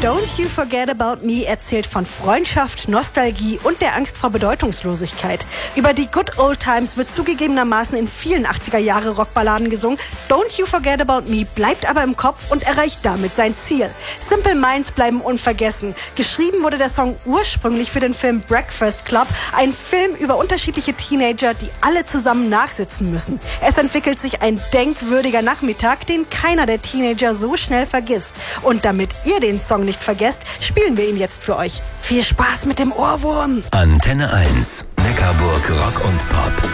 Don't You Forget About Me erzählt von Freundschaft, Nostalgie und der Angst vor Bedeutungslosigkeit. Über die Good Old Times wird zugegebenermaßen in vielen 80er-Jahre-Rockballaden gesungen. Don't You Forget About Me bleibt aber im Kopf und erreicht damit sein Ziel. Simple Minds bleiben unvergessen. Geschrieben wurde der Song ursprünglich für den Film Breakfast Club, ein Film über unterschiedliche Teenager, die alle zusammen nachsitzen müssen. Es entwickelt sich ein denkwürdiger Nachmittag, den keiner der Teenager so schnell vergisst. Und damit ihr den Song nicht vergesst, spielen wir ihn jetzt für euch. Viel Spaß mit dem Ohrwurm! Antenne 1, Neckarburg Rock und Pop.